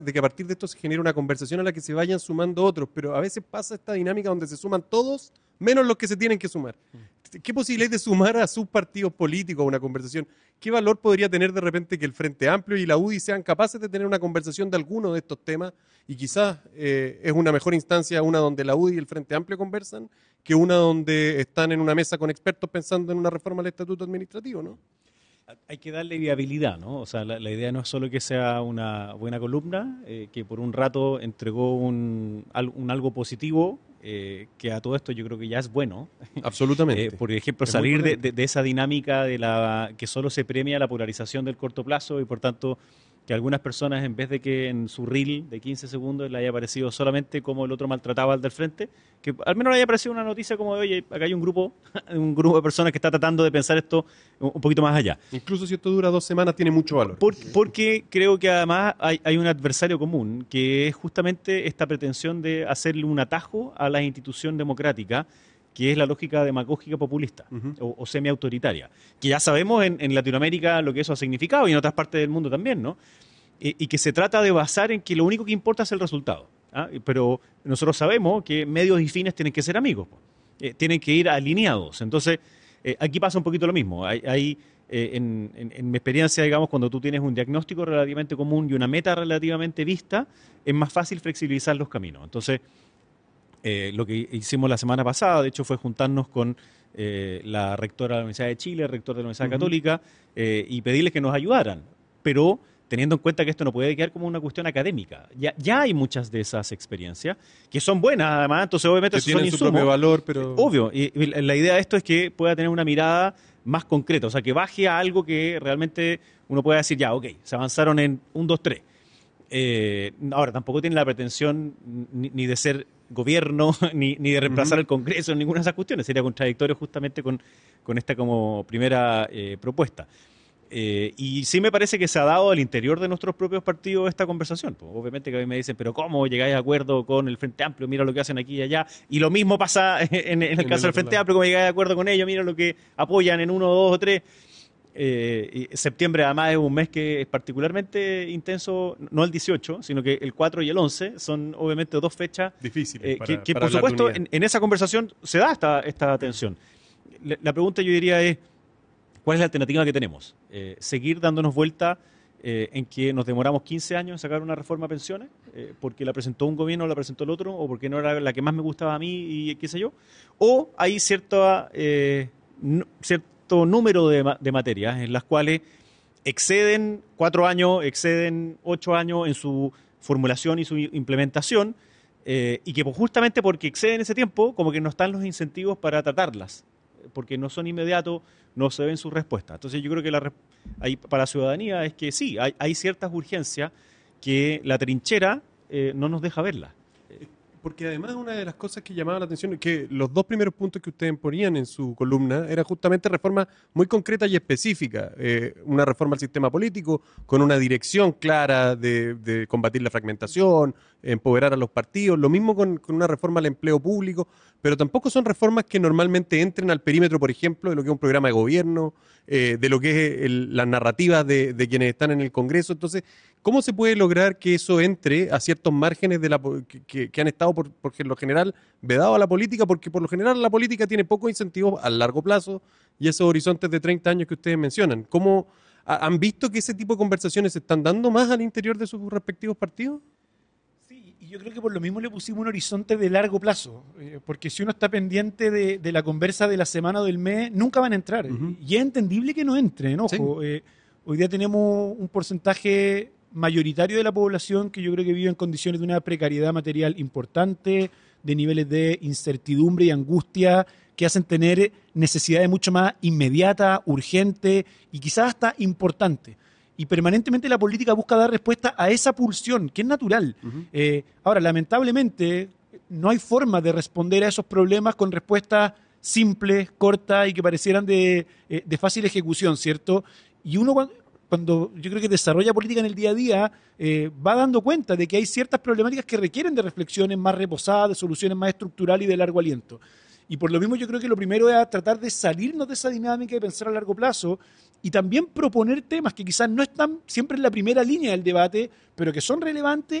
de que a partir de esto se genere una conversación a la que se vayan sumando otros, pero a veces pasa esta dinámica donde se suman todos, menos los que se tienen que sumar. ¿Qué posibilidad hay de sumar a sus partidos políticos a una conversación? ¿Qué valor podría tener de repente que el Frente Amplio y la UDI sean capaces de tener una conversación de alguno de estos temas? Y quizás es una mejor instancia una donde la UDI y el Frente Amplio conversan que una donde están en una mesa con expertos pensando en una reforma al estatuto administrativo, ¿no? Hay que darle viabilidad, ¿no? O sea, la idea no es solo que sea una buena columna, que por un rato entregó un algo positivo, que a todo esto yo creo que ya es bueno. Absolutamente. Por ejemplo, Es salir muy de esa dinámica de que solo se premia la polarización del corto plazo y por tanto que algunas personas, en vez de que en su reel de 15 segundos le haya aparecido solamente como el otro maltrataba al del frente, que al menos le haya aparecido una noticia como de, oye, acá hay un grupo de personas que está tratando de pensar esto un poquito más allá. Incluso si esto dura 2 semanas, tiene mucho valor. Porque creo que además hay un adversario común, que es justamente esta pretensión de hacerle un atajo a la institución democrática, que es la lógica demagógica populista o semi-autoritaria, que ya sabemos en Latinoamérica lo que eso ha significado y en otras partes del mundo también, ¿no? Y que se trata de basar en que lo único que importa es el resultado. ¿Ah? Pero nosotros sabemos que medios y fines tienen que ser amigos, tienen que ir alineados. Entonces, aquí pasa un poquito lo mismo. En mi experiencia, digamos, cuando tú tienes un diagnóstico relativamente común y una meta relativamente vista, es más fácil flexibilizar los caminos. Entonces, lo que hicimos la semana pasada, de hecho, fue juntarnos con la rectora de la Universidad de Chile, el rector de la Universidad Católica, y pedirles que nos ayudaran, pero teniendo en cuenta que esto no puede quedar como una cuestión académica. Ya hay muchas de esas experiencias, que son buenas además, entonces obviamente que son tienen su propio valor, pero... Obvio, y la idea de esto es que pueda tener una mirada más concreta, o sea, que baje a algo que realmente uno pueda decir, ya, ok, se avanzaron en 1, 2, 3. Ahora, tampoco tiene la pretensión ni de ser gobierno, ni de reemplazar el Congreso, ninguna de esas cuestiones. Sería contradictorio justamente con esta como primera propuesta. Y sí me parece que se ha dado al interior de nuestros propios partidos esta conversación. Pues, obviamente que a mí me dicen, pero ¿cómo llegáis a acuerdo con el Frente Amplio? Mira lo que hacen aquí y allá. Y lo mismo pasa en el caso del Frente Amplio, como llegáis de acuerdo con ellos, mira lo que apoyan en 1, 2 o 3. Y septiembre además es un mes que es particularmente intenso, no el 18, sino que el 4 y el 11 son obviamente 2 fechas difíciles que por supuesto en esa conversación se da esta tensión. La pregunta yo diría es, ¿cuál es la alternativa que tenemos? ¿Seguir dándonos vuelta en que nos demoramos 15 años en sacar una reforma a pensiones? ¿Porque la presentó un gobierno o la presentó el otro? ¿O porque no era la que más me gustaba a mí y qué sé yo? ¿O hay cierto número de materias en las cuales exceden 4 años, exceden 8 años en su formulación y su implementación, y que justamente porque exceden ese tiempo, como que no están los incentivos para tratarlas, porque no son inmediatos, no se ven sus respuestas. Entonces yo creo que para la ciudadanía es que sí, hay ciertas urgencias que la trinchera no nos deja verlas. Porque además una de las cosas que llamaba la atención es que los 2 primeros puntos que ustedes ponían en su columna eran justamente reformas muy concretas y específicas. Una reforma al sistema político con una dirección clara de combatir la fragmentación, empoderar a los partidos. Lo mismo con una reforma al empleo público, pero tampoco son reformas que normalmente entren al perímetro, por ejemplo, de lo que es un programa de gobierno, de lo que es las narrativas de quienes están en el Congreso. Entonces, ¿cómo se puede lograr que eso entre a ciertos márgenes que han estado por lo general vedado a la política? Porque por lo general la política tiene pocos incentivos a largo plazo y esos horizontes de 30 años que ustedes mencionan. ¿Cómo han visto que ese tipo de conversaciones se están dando más al interior de sus respectivos partidos? Sí, y yo creo que por lo mismo le pusimos un horizonte de largo plazo, porque si uno está pendiente de la conversa de la semana o del mes, nunca van a entrar. Y es entendible que no entren, ojo. Sí. Hoy día tenemos un porcentaje mayoritario de la población que yo creo que vive en condiciones de una precariedad material importante, de niveles de incertidumbre y angustia que hacen tener necesidades mucho más inmediatas, urgentes y quizás hasta importantes. Y permanentemente la política busca dar respuesta a esa pulsión, que es natural. Ahora, lamentablemente, no hay forma de responder a esos problemas con respuestas simples, cortas y que parecieran de fácil ejecución, ¿cierto? Y uno cuando yo creo que desarrolla política en el día a día, va dando cuenta de que hay ciertas problemáticas que requieren de reflexiones más reposadas, de soluciones más estructurales y de largo aliento. Y por lo mismo yo creo que lo primero es tratar de salirnos de esa dinámica y pensar a largo plazo y también proponer temas que quizás no están siempre en la primera línea del debate, pero que son relevantes